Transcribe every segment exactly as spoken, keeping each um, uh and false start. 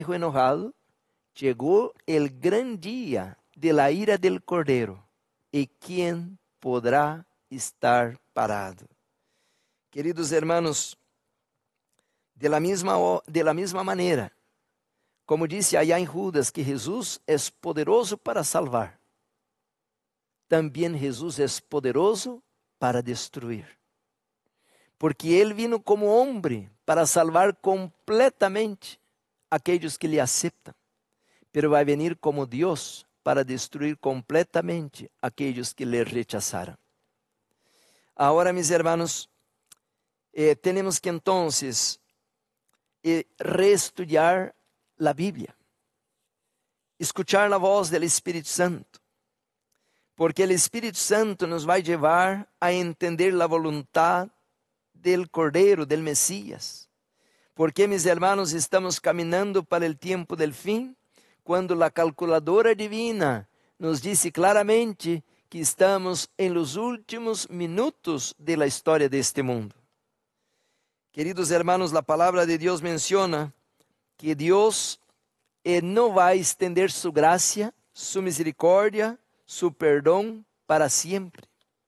enojado, llegó el gran día de la ira del Cordero. ¿Y quién podrá estar parado? Queridos hermanos, de la misma, de la misma manera, como dice allá en Judas que Jesús es poderoso para salvar, también Jesús es poderoso para destruir. Porque Él vino como hombre para salvar completamente aquellos que le aceptan. Pero vai venir como Dios para destruir completamente aquellos que le rechazaram. Ahora, mis hermanos, eh, tenemos que entonces eh, reestudiar la Biblia, escuchar la voz del Espíritu Santo, porque el Espíritu Santo nos vai llevar a entender la voluntad del Cordero, del Mesías. Porque, mis hermanos, estamos caminando para el tiempo del fin, quando a calculadora divina nos disse claramente que estamos em los últimos minutos de la história deste mundo. Queridos hermanos, a palavra de Deus menciona que Deus eh, não vai estender su gracia, su misericórdia, su perdão para sempre.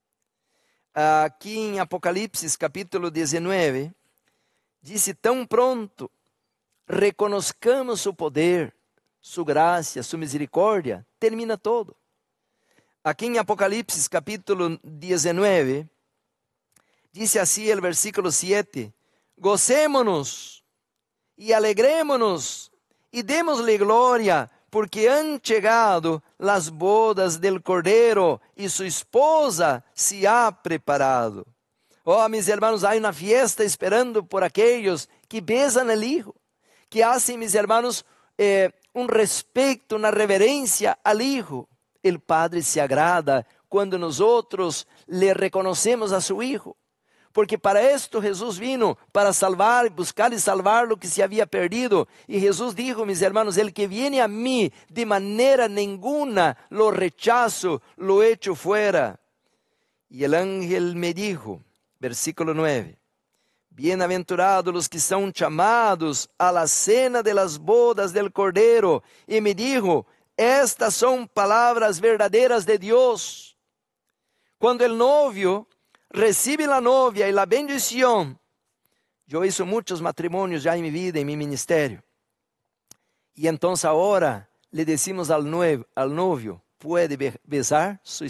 Aqui em Apocalipse, capítulo dezenove, disse: tão pronto reconozcamos su poder, su gracia, su misericórdia, termina todo. Aqui em Apocalipse, capítulo dezenove, dice assim o versículo sete: gocémonos e alegrémonos e démosle glória, porque han chegado las bodas del Cordero e su esposa se ha preparado. Oh, mis hermanos, há uma fiesta esperando por aqueles que besan el Hijo, que hacen, mis hermanos, eh, um respeito, uma reverência al Hijo. El Padre se agrada quando nós outros le reconocemos a su Hijo. Porque para esto Jesús vino, para salvar, buscar y salvar lo que se había perdido. Y Jesús dijo, mis hermanos: el que viene a mí, de manera ninguna lo rechazo, lo echo fuera. Y el ángel me dijo, versículo nueve: bienaventurados los que são chamados a la cena de las bodas del Cordero. Y me dijo: estas son palabras verdaderas de Dios. Cuando el novio recibe la novia y la bendición. Yo hice muchos matrimonios ya en mi vida, en mi ministerio. Y entonces ahora le decimos al novio, al novio, puede besar su